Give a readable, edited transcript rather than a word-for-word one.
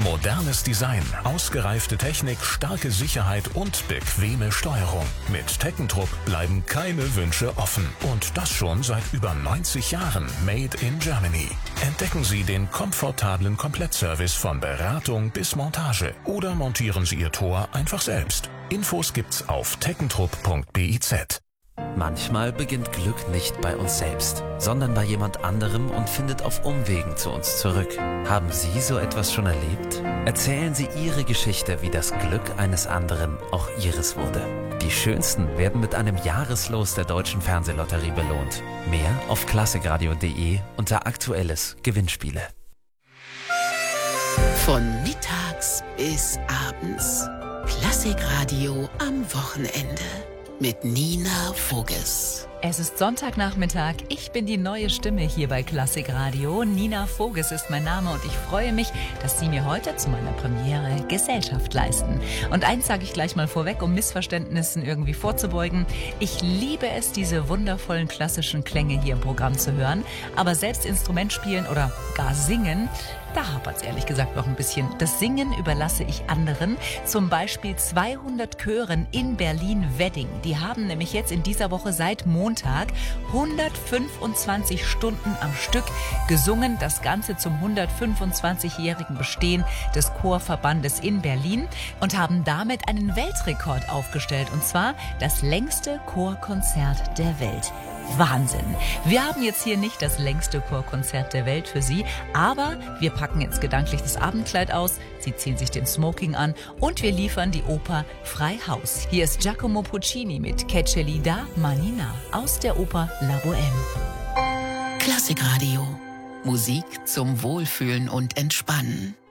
Modernes Design, ausgereifte Technik, starke Sicherheit und bequeme Steuerung. Mit Teckentrupp bleiben keine Wünsche offen. Und das schon seit über 90 Jahren. Made in Germany. Entdecken Sie den komfortablen Komplettservice von Beratung bis Montage. Oder montieren Sie Ihr Tor einfach selbst. Infos gibt's auf teckentrupp.biz. Manchmal beginnt Glück nicht bei uns selbst, sondern bei jemand anderem und findet auf Umwegen zu uns zurück. Haben Sie so etwas schon erlebt? Erzählen Sie Ihre Geschichte, wie das Glück eines anderen auch Ihres wurde. Die schönsten werden mit einem Jahreslos der Deutschen Fernsehlotterie belohnt. Mehr auf klassikradio.de unter Aktuelles Gewinnspiele. Von mittags bis abends. Klassikradio am Wochenende. Mit Nina Voges. Es ist Sonntagnachmittag. Ich bin die neue Stimme hier bei Klassikradio. Nina Voges ist mein Name und ich freue mich, dass Sie mir heute zu meiner Premiere Gesellschaft leisten. Und eins sage ich gleich mal vorweg, um Missverständnissen irgendwie vorzubeugen. Ich liebe es, diese wundervollen klassischen Klänge hier im Programm zu hören. Aber selbst Instrument spielen oder gar singen, da hapert es ehrlich gesagt noch ein bisschen. Das Singen überlasse ich anderen, zum Beispiel 200 Chören in Berlin-Wedding. Die haben nämlich jetzt in dieser Woche seit Montag 125 Stunden am Stück gesungen. Das Ganze zum 125-jährigen Bestehen des Chorverbandes in Berlin und haben damit einen Weltrekord aufgestellt. Und zwar das längste Chorkonzert der Welt. Wahnsinn. Wir haben jetzt hier nicht das längste Chorkonzert der Welt für Sie, aber wir packen jetzt gedanklich das Abendkleid aus, Sie ziehen sich den Smoking an und wir liefern die Oper Frei Haus. Hier ist Giacomo Puccini mit Che c'è lì da Manina aus der Oper La Bohème. Klassikradio. Musik zum Wohlfühlen und Entspannen.